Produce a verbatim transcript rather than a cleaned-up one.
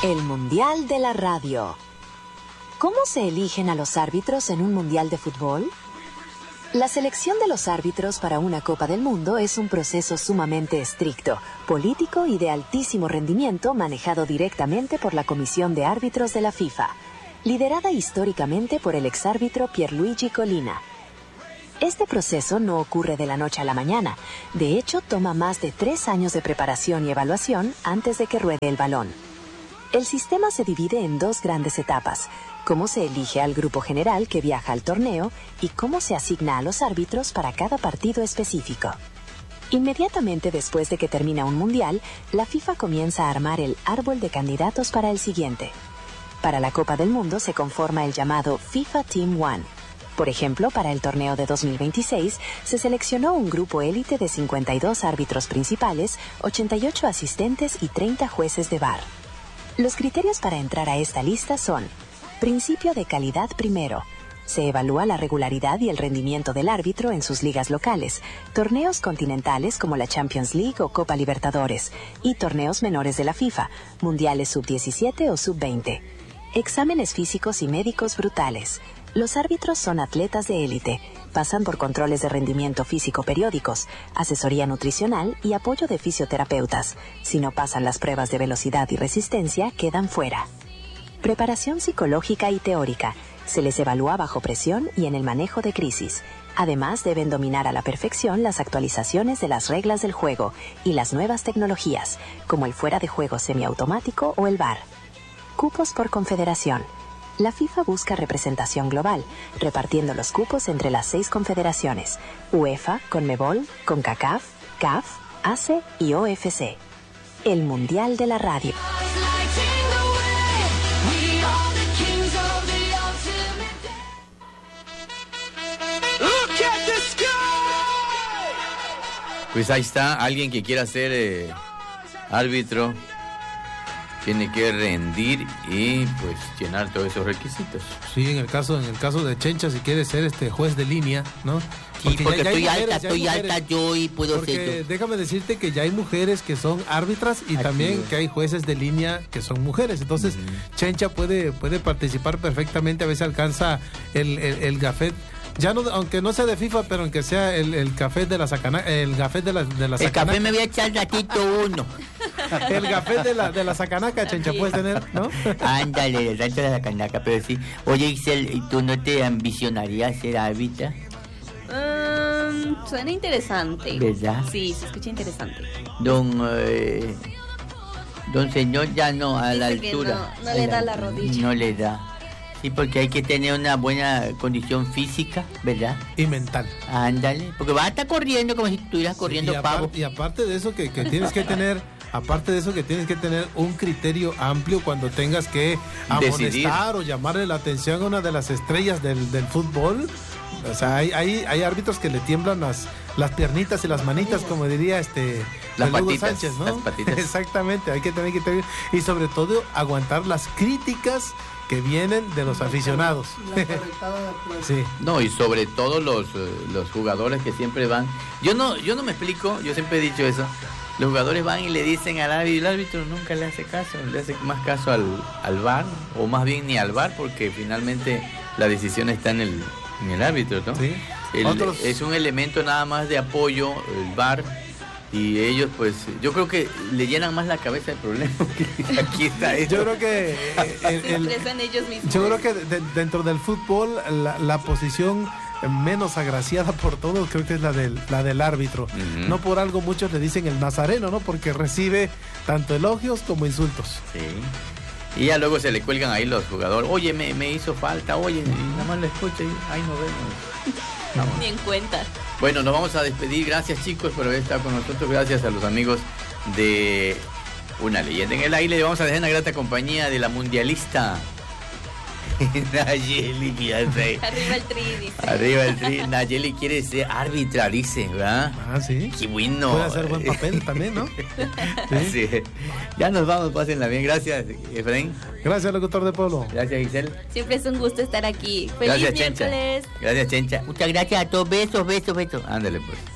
El Mundial de la Radio. ¿Cómo se eligen a los árbitros en un Mundial de fútbol? La selección de los árbitros para una Copa del Mundo es un proceso sumamente estricto, político y de altísimo rendimiento manejado directamente por la Comisión de Árbitros de la FIFA, liderada históricamente por el exárbitro Pierluigi Collina. Este proceso no ocurre de la noche a la mañana. De hecho, toma más de tres años de preparación y evaluación antes de que ruede el balón. El sistema se divide en dos grandes etapas: cómo se elige al grupo general que viaja al torneo y cómo se asigna a los árbitros para cada partido específico. Inmediatamente después de que termina un mundial, la FIFA comienza a armar el árbol de candidatos para el siguiente. Para la Copa del Mundo se conforma el llamado FIFA Team One. Por ejemplo, para el torneo de dos mil veintiséis se seleccionó un grupo élite de cincuenta y dos árbitros principales, ochenta y ocho asistentes y treinta jueces de V A R. Los criterios para entrar a esta lista son: principio de calidad primero. Se evalúa la regularidad y el rendimiento del árbitro en sus ligas locales, torneos continentales como la Champions League o Copa Libertadores, y torneos menores de la FIFA, mundiales sub diecisiete o sub veinte. Exámenes físicos y médicos brutales. Los árbitros son atletas de élite, pasan por controles de rendimiento físico periódicos, asesoría nutricional y apoyo de fisioterapeutas. Si no pasan las pruebas de velocidad y resistencia, quedan fuera. Preparación psicológica y teórica. Se les evalúa bajo presión y en el manejo de crisis. Además, deben dominar a la perfección las actualizaciones de las reglas del juego y las nuevas tecnologías, como el fuera de juego semiautomático o el V A R. Cupos por confederación. La FIFA busca representación global, repartiendo los cupos entre las seis confederaciones: UEFA, CONMEBOL, CONCACAF, C A F, A C E y O F C. El Mundial de la Radio. Pues ahí está, alguien que quiera ser eh, árbitro tiene que rendir y pues llenar todos esos requisitos. Sí, en el caso en el caso de Chencha, si quiere ser este juez de línea, ¿no? Porque, sí, porque ya, ya estoy mujeres, alta, estoy alta yo y puedo porque ser. Déjame decirte que ya hay mujeres que son árbitras y Aquí. también que hay jueces de línea que son mujeres. Entonces, uh-huh. Chencha puede puede participar perfectamente. A veces alcanza el, el, el gafet. Ya no, aunque no sea de FIFA, pero aunque sea el, el café de la sacana, el café de la de la El sacanaca. Café me voy a echar ratito uno. El café de la de la sacanaca, Chencha, puedes tener, ¿no? Ándale, el rancho de la sacanaca, pero sí. Oye, Isel, ¿tú no te ambicionarías ser árbitra? Um, suena interesante. ¿Verdad? Sí, se escucha interesante. Don eh, Don señor ya no, a Dice la que altura. No, no le da la rodilla. No le da. Sí, porque hay que tener una buena condición física, ¿verdad? Y mental. Ándale, porque vas a estar corriendo como si estuvieras corriendo, sí, y pavo. Aparte, y aparte de eso que, que tienes que tener, aparte de eso que tienes que tener un criterio amplio cuando tengas que amonestar Decidir. o llamarle la atención a una de las estrellas del, del fútbol. O sea, hay, hay, hay árbitros que le tiemblan las, las piernitas y las manitas, como diría este las patitas, Sánchez, ¿no? Las patitas. Exactamente, hay que tener que tener, y sobre todo aguantar las críticas que vienen de los aficionados. Sí. No, y sobre todo los, los jugadores que siempre van. Yo no, yo no me explico, yo siempre he dicho eso. Los jugadores van y le dicen al árbitro, y el árbitro nunca le hace caso, le hace más caso al, al V A R, o más bien ni al V A R, porque finalmente la decisión está en el, en el árbitro, ¿no? Sí. El, Otros... Es un elemento nada más de apoyo, el V A R. Y ellos, pues, yo creo que le llenan más la cabeza el problema que aquí está esto. Yo creo que el, el, ellos mismos. Yo creo que de, dentro del fútbol la, la posición menos agraciada por todos creo que es la del la del árbitro. Uh-huh. No por algo muchos le dicen el nazareno, ¿no? Porque recibe tanto elogios como insultos. Sí. Y ya luego se le cuelgan ahí los jugadores. Oye, me, me hizo falta, oye, y nada más lo escucho y ahí nos vemos. Vamos. Ni en cuenta. Bueno, nos vamos a despedir. Gracias, chicos, por haber estado con nosotros. Gracias a los amigos de Una Leyenda en el Aire. Le vamos a dejar en la grata compañía de la mundialista Nayeli. Arriba el tri, dice. Arriba el tri. Nayeli quiere ser árbitra, dice, ¿verdad? Ah, sí. Qué bueno. Puede hacer buen papel también, ¿no? Sí. Sí. Ya nos vamos, pásenla bien. Gracias, Efraín. Gracias, locutor de pueblo. Gracias, Giselle. Siempre es un gusto estar aquí. Feliz Gracias, miércoles. Chencha. Gracias, Chencha. Muchas gracias a todos. Besos, besos, besos. Ándale, pues.